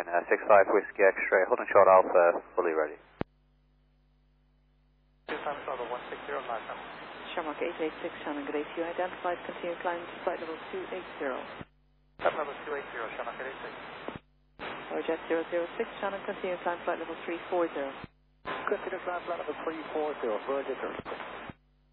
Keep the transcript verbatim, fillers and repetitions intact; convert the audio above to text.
line, uh, six five Whiskey X-ray, holding short Alpha, fully ready. Two times level one six zero five. Shamrock eight eight six, Shannon, good day to you. Identified, continue climb to flight level two eight zero. Flight level two eight zero, Shamrock eight eight six. Powerjet zero zero six, Shannon, continue climb flight level three four zero. Continue climb flight level three four zero, Powerjet zero six.